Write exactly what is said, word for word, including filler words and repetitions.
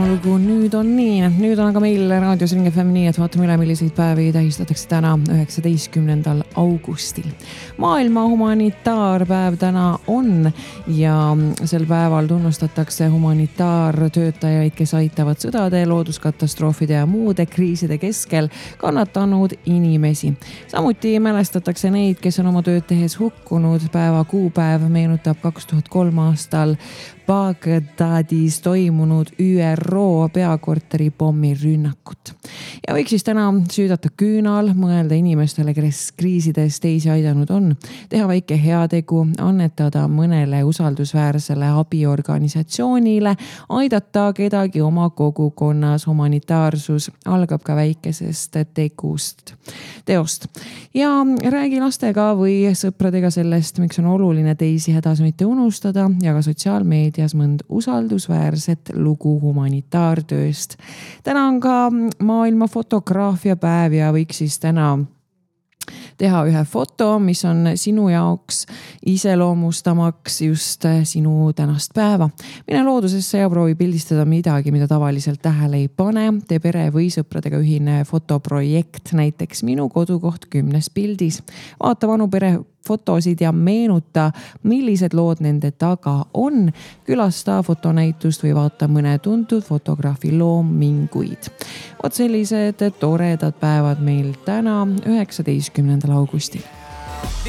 Olgu, nüüd on nii, nüüd on aga meil raadios Ring F M nii, et vaatame üle, milliseid päevi tähistatakse täna üheksateistkümnendal augustil. Maailma humanitaarpäev täna on ja sel päeval tunnustatakse humanitaartöötajaid, kes aitavad sõdade, looduskatastroofide ja muude kriiside keskel kannatanud inimesi. Samuti mälestatakse neid, kes on oma tööd tehes hukkunud. Päeva kuupäev meenutab kaks tuhat kolm aastal Bagdadis toimunud Ü R O peakorteri pommirünnakut. Ja võiks siis täna süüdata küünal, mõelda inimestele, kes kriisides teisi aidanud on, teha väike heategu, annetada mõnele usaldusväärsele abiorganisatsioonile, aidata kedagi oma kogukonnas. Humanitaarsus algab ka väikesest tegust, teost. Ja räägi lastega või sõpradega sellest, miks on oluline teisi hädas mitte unustada ja ka sotsiaalmeedias mõnd usaldusväärset lugu humanitaartööst. Täna on ka maailma fotograafia päev ja võiks siis täna teha ühe foto, mis on sinu jaoks iseloomustamaks just sinu tänast päeva. Mine loodusesse ja proovi pildistada midagi, mida tavaliselt tähele ei pane. Tee pere või sõpradega ühine fotoprojekt, näiteks minu kodukoht kümnes pildis. Vaata vanu pere fotosid ja meenuta, millised lood nende taga on. Külasta fotonäitust või vaata mõne tuntud fotograafi loominguid. Vot sellised toredad päevad meil täna üheksateistkümnendal augustil.